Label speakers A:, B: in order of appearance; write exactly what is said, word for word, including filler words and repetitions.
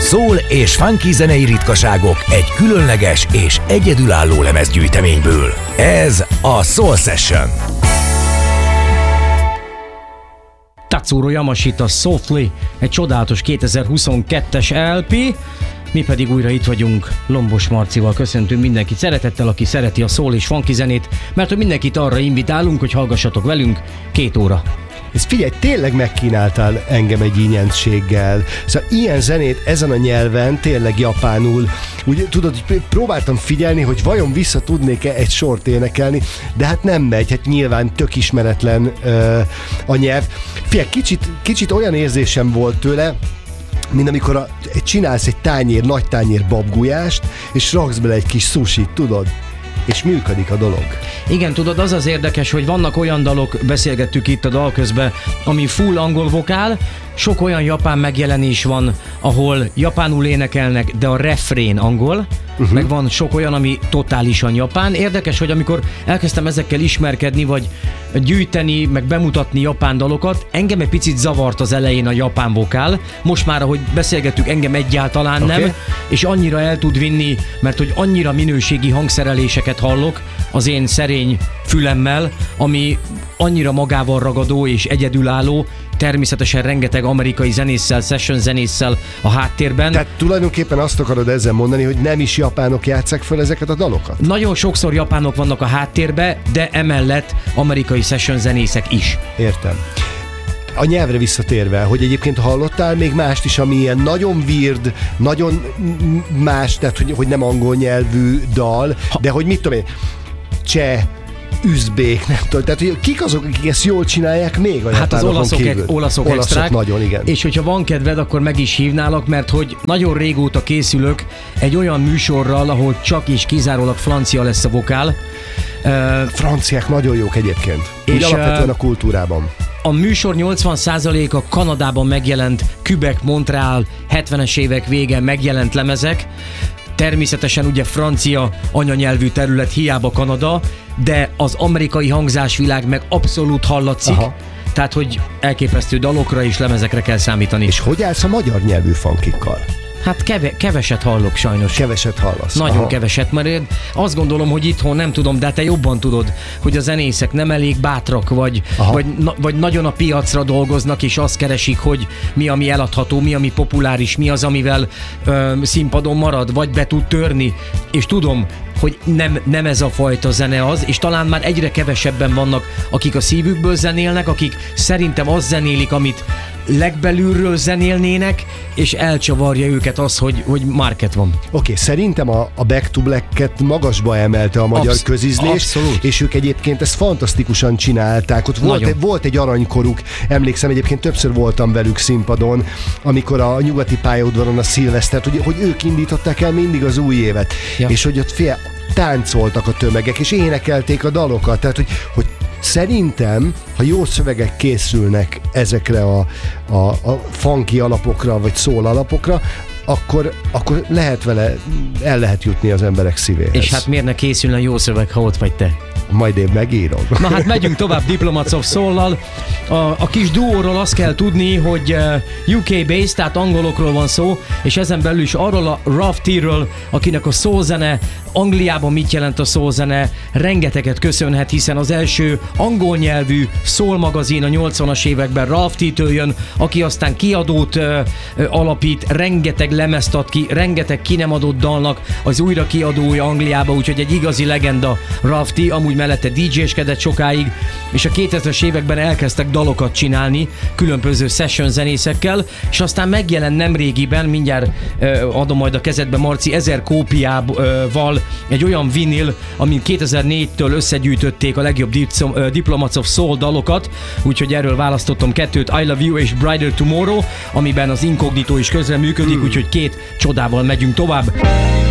A: Soul és funky zenei ritkaságok egy különleges és egyedülálló lemezgyűjteményből. Ez a Soul Session.
B: Tatsuro Yamashita Softly, egy csodálatos kétezer-huszonkettes el pé, mi pedig újra itt vagyunk, Lombos Marcival köszöntünk mindenkit szeretettel, aki szereti a soul és funky zenét, mert hogy mindenkit arra invitálunk, hogy hallgassatok velünk két óra.
C: Ez figyelj, tényleg megkínáltál engem egy ingyenséggel. Szóval ilyen zenét ezen a nyelven, tényleg japánul, úgy tudod, hogy próbáltam figyelni, hogy vajon vissza tudnék-e egy sort énekelni, de hát nem megy, hát nyilván tök ismeretlen uh, a nyelv. Figyelj, kicsit, kicsit olyan érzésem volt tőle, mint amikor a, csinálsz egy tányér, nagy tányér babgulyást, és raksz bele egy kis sushit, tudod? És működik a dolog.
B: Igen, tudod, az az érdekes, hogy vannak olyan dalok, beszélgettük itt a dal közben, ami full angol vokál, sok olyan japán megjelenés van, ahol japánul énekelnek, de a refrén angol, uh-huh. meg van sok olyan, ami totálisan japán. Érdekes, hogy amikor elkezdtem ezekkel ismerkedni, vagy gyűjteni, meg bemutatni japán dalokat, engem egy picit zavart az elején a japán vokál. Most már, ahogy beszélgettük, engem egyáltalán okay. nem, és annyira el tud vinni, mert hogy annyira minőségi hangszereléseket hallok az én szerény fülemmel, ami annyira magával ragadó és egyedülálló, természetesen rengeteg amerikai zenésszel, session zenésszel a háttérben.
C: Tehát tulajdonképpen azt akarod ezzel mondani, hogy nem is japánok játsszák fel ezeket a dalokat?
B: Nagyon sokszor japánok vannak a háttérben, de emellett amerikai session zenészek is.
C: Értem. A nyelvre visszatérve, hogy egyébként hallottál még mást is, ami ilyen nagyon weird, nagyon más, tehát hogy, hogy nem angol nyelvű dal, ha. De hogy mit tudom én, cseh, üzbék, nem tudom. Tehát, hogy kik azok, akik ezt jól csinálják még a
B: hát az olaszok,
C: kívül?
B: olaszok,
C: olaszok
B: extrák,
C: nagyon, igen.
B: És hogyha van kedved, akkor meg is hívnálak, mert hogy nagyon régóta készülök egy olyan műsorral, ahol csak és kizárólag francia lesz a vokál.
C: Franciák nagyon jók egyébként. És úgy alapvetően a kultúrában.
B: A műsor nyolcvan százaléka Kanadában megjelent, Quebec, Montreal, hetvenes évek vége megjelent lemezek. Természetesen ugye francia anyanyelvű terület, hiába Kanada, de az amerikai hangzásvilág meg abszolút hallatszik. Aha. Tehát, hogy elképesztő dalokra és lemezekre kell számítani.
C: És hogy állsz a magyar nyelvű funkikkal?
B: Hát keve, keveset hallok sajnos.
C: Keveset hallasz.
B: Nagyon
C: Aha.
B: keveset, mert én azt gondolom, hogy itthon nem tudom, de hát te jobban tudod, hogy a zenészek nem elég bátrak, vagy, vagy, na, vagy nagyon a piacra dolgoznak, és azt keresik, hogy mi, ami eladható, mi, ami populáris, mi az, amivel ö, színpadon marad, vagy be tud törni, és tudom, hogy nem, nem ez a fajta zene az, és talán már egyre kevesebben vannak, akik a szívükből zenélnek, akik szerintem azt zenélik, amit legbelülről zenélnének, és elcsavarja őket az, hogy, hogy market van.
C: Oké, okay, szerintem a, a Back to Black-et magasba emelte a magyar Absz- közizlés, abszolút. És ők egyébként ezt fantasztikusan csinálták. Ott volt, egy, volt egy aranykoruk, emlékszem, egyébként többször voltam velük színpadon, amikor a nyugati pályaudvaron a szilvesztert, hogy, hogy ők indították el mindig az új évet, ja. És hogy ott fél táncoltak a tömegek, és énekelték a dalokat, tehát hogy, hogy szerintem, ha jó szövegek készülnek ezekre a, a, a funky alapokra, vagy soul alapokra, akkor, akkor lehet vele, el lehet jutni az emberek szívéhez.
B: És hát miért ne készülne jó szöveg, ha ott vagy te?
C: Majd én megírom.
B: Na hát megyünk tovább Diplomats of Soul-lal. A, a kis duóról azt kell tudni, hogy U K-based, tehát angolokról van szó, és ezen belül is arról a Ralph T-ről, akinek a soul zene, Angliában mit jelent a soul zene, rengeteget köszönhet, hiszen az első angol nyelvű soul magazin a nyolcvanas években Ralph T-től jön, aki aztán kiadót ö, ö, alapít, rengeteg lemezt ad ki, rengeteg ki nem adott dalnak az újra kiadója Angliába, úgyhogy egy igazi legenda Ralph T, amúgy mellette dé dzséskedett sokáig, és a kétezres években elkezdtek dalokat csinálni különböző session zenészekkel, és aztán megjelent nemrégiben, mindjárt ö, adom majd a kezedbe, Marci, ezer kópiával egy olyan vinil, amin kétezer-négytől összegyűjtötték a legjobb Diplomats of Soul dalokat, úgyhogy erről választottam kettőt, I Love You és Brighter Tomorrow, amiben az Incognito is közreműködik, úgyhogy két csodával megyünk tovább.